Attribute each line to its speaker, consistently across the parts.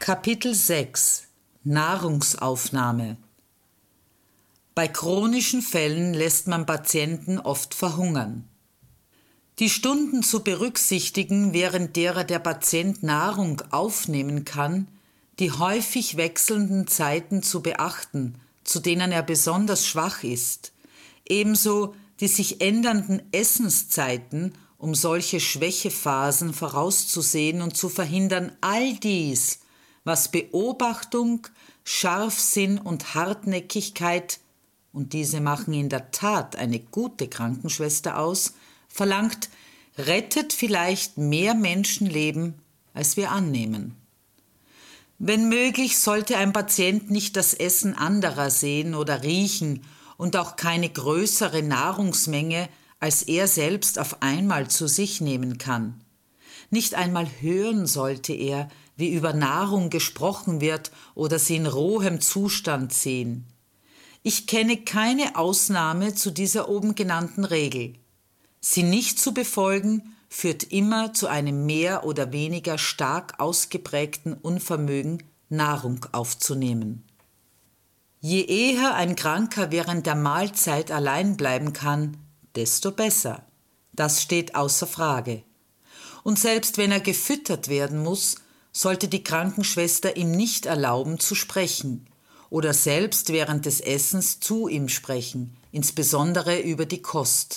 Speaker 1: Kapitel 6 Nahrungsaufnahme. Bei chronischen Fällen lässt man Patienten oft verhungern. Die Stunden zu berücksichtigen, während derer der Patient Nahrung aufnehmen kann, die häufig wechselnden Zeiten zu beachten, zu denen er besonders schwach ist, ebenso die sich ändernden Essenszeiten, um solche Schwächephasen vorauszusehen und zu verhindern, all dies, was Beobachtung, Scharfsinn und Hartnäckigkeit, und diese machen in der Tat eine gute Krankenschwester aus, verlangt, rettet vielleicht mehr Menschenleben, als wir annehmen. Wenn möglich, sollte ein Patient nicht das Essen anderer sehen oder riechen und auch keine größere Nahrungsmenge, als er selbst auf einmal zu sich nehmen kann. Nicht einmal hören sollte er, wie über Nahrung gesprochen wird oder sie in rohem Zustand sehen. Ich kenne keine Ausnahme zu dieser oben genannten Regel. Sie nicht zu befolgen, führt immer zu einem mehr oder weniger stark ausgeprägten Unvermögen, Nahrung aufzunehmen. Je eher ein Kranker während der Mahlzeit allein bleiben kann, desto besser. Das steht außer Frage. Und selbst wenn er gefüttert werden muss, sollte die Krankenschwester ihm nicht erlauben zu sprechen oder selbst während des Essens zu ihm sprechen, insbesondere über die Kost.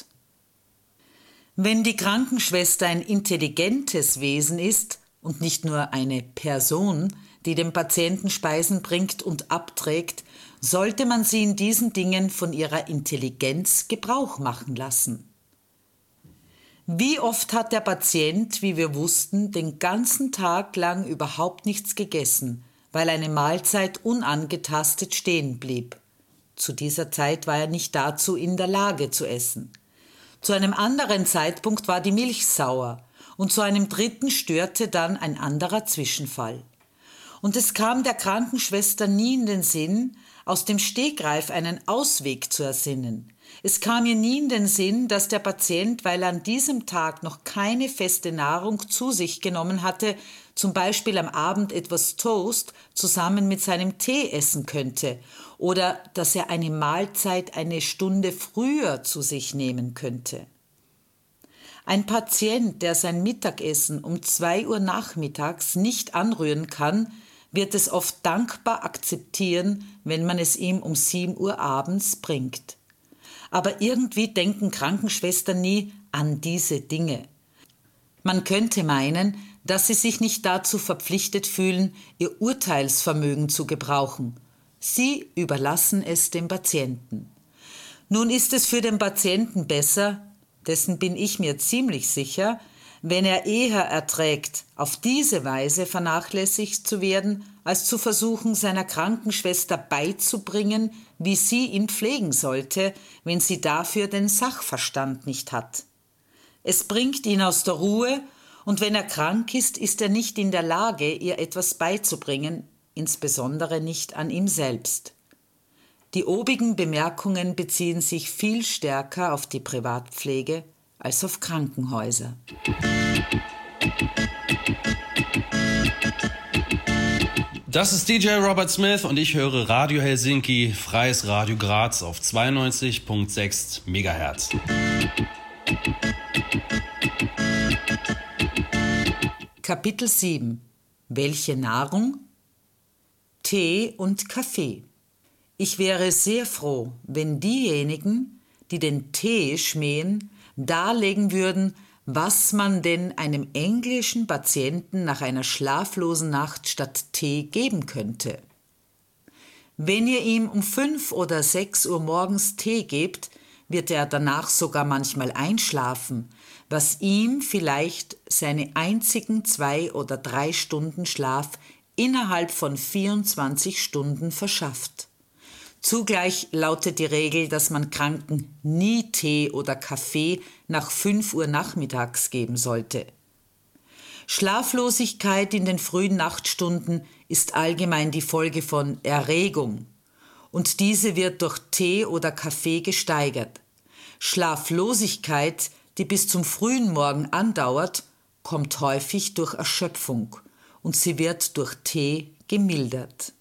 Speaker 1: Wenn die Krankenschwester ein intelligentes Wesen ist und nicht nur eine Person, die dem Patienten Speisen bringt und abträgt, sollte man sie in diesen Dingen von ihrer Intelligenz Gebrauch machen lassen. Wie oft hat der Patient, wie wir wussten, den ganzen Tag lang überhaupt nichts gegessen, weil eine Mahlzeit unangetastet stehen blieb. Zu dieser Zeit war er nicht dazu in der Lage zu essen. Zu einem anderen Zeitpunkt war die Milch sauer und zu einem dritten störte dann ein anderer Zwischenfall. Und es kam der Krankenschwester nie in den Sinn, aus dem Stegreif einen Ausweg zu ersinnen. Es kam ihr nie in den Sinn, dass der Patient, weil er an diesem Tag noch keine feste Nahrung zu sich genommen hatte, zum Beispiel am Abend etwas Toast zusammen mit seinem Tee essen könnte oder dass er eine Mahlzeit eine Stunde früher zu sich nehmen könnte. Ein Patient, der sein Mittagessen um 2 Uhr nachmittags nicht anrühren kann, wird es oft dankbar akzeptieren, wenn man es ihm um 7 Uhr abends bringt. Aber irgendwie denken Krankenschwestern nie an diese Dinge. Man könnte meinen, dass sie sich nicht dazu verpflichtet fühlen, ihr Urteilsvermögen zu gebrauchen. Sie überlassen es dem Patienten. Nun ist es für den Patienten besser, dessen bin ich mir ziemlich sicher, wenn er eher erträgt, auf diese Weise vernachlässigt zu werden, als zu versuchen, seiner Krankenschwester beizubringen, wie sie ihn pflegen sollte, wenn sie dafür den Sachverstand nicht hat. Es bringt ihn aus der Ruhe, und wenn er krank ist, ist er nicht in der Lage, ihr etwas beizubringen, insbesondere nicht an ihm selbst. Die obigen Bemerkungen beziehen sich viel stärker auf die Privatpflege als auf Krankenhäuser.
Speaker 2: Das ist DJ Robert Smith und ich höre Radio Helsinki, Freies Radio Graz auf 92.6 MHz.
Speaker 1: Kapitel 7 Welche Nahrung? Tee und Kaffee. Ich wäre sehr froh, wenn diejenigen, die den Tee schmähen, darlegen würden, was man denn einem englischen Patienten nach einer schlaflosen Nacht statt Tee geben könnte. Wenn ihr ihm um 5 oder 6 Uhr morgens Tee gebt, wird er danach sogar manchmal einschlafen, was ihm vielleicht seine einzigen 2 oder 3 Stunden Schlaf innerhalb von 24 Stunden verschafft. Zugleich lautet die Regel, dass man Kranken nie Tee oder Kaffee nach 5 Uhr nachmittags geben sollte. Schlaflosigkeit in den frühen Nachtstunden ist allgemein die Folge von Erregung und diese wird durch Tee oder Kaffee gesteigert. Schlaflosigkeit, die bis zum frühen Morgen andauert, kommt häufig durch Erschöpfung und sie wird durch Tee gemildert.